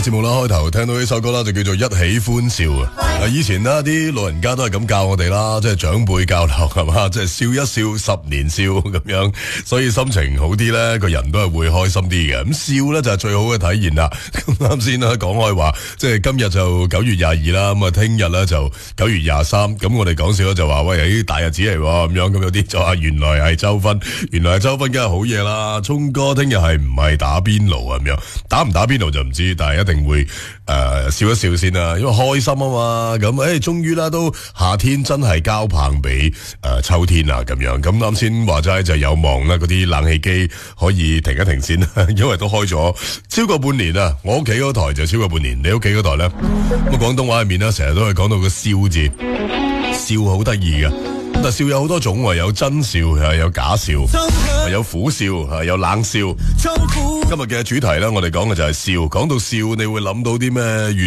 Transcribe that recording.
節目啦，開頭聽到呢首歌啦，就叫做一起歡笑啊！以前啦，啲老人家都係咁教我哋啦，即係長輩教流係嘛，即係笑一笑10年少咁樣，所以心情好啲咧，個人都係會開心啲嘅。咁笑咧就係最好嘅體現啦。咁啱先啦，講開話，即係今日就9月22啦，咁啊聽日咧就9月23，咁我哋講笑咧就話喂，啲大日子嚟咁樣，咁有啲就話原來係周婚，原來係周婚梗係好嘢啦。聰哥聽日係唔係打邊爐咁樣？打唔打邊爐就唔知，但係一定會笑一笑先啦，因為開心啊嘛。咁終於啦，都夏天真係交棒俾秋天啦咁樣。咁啱先話齋就有望啦，嗰啲冷氣機可以停一停先啦，因為都開咗超過半年啦。我屋企嗰台就超過半年，你屋企嗰台咧？咁廣東話入面咧，成日都係講到個笑字，笑好得意嘅。但笑有好多種，有真笑，有假笑，有苦笑，有冷笑。今日嘅主題咧，我哋講嘅就係笑。講到笑，你會諗到啲咩